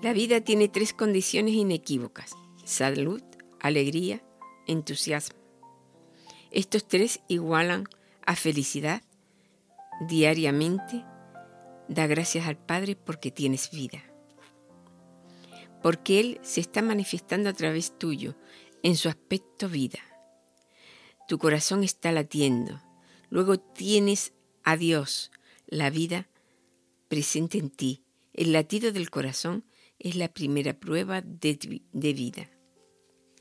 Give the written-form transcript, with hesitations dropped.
La vida tiene 3 condiciones inequívocas: salud, alegría, entusiasmo. Estos 3 igualan a felicidad. Diariamente, da gracias al Padre porque tienes vida. Porque Él se está manifestando a través tuyo, en su aspecto vida. Tu corazón está latiendo. Luego tienes a Dios, la vida presente en ti. El latido del corazón es la primera prueba de vida.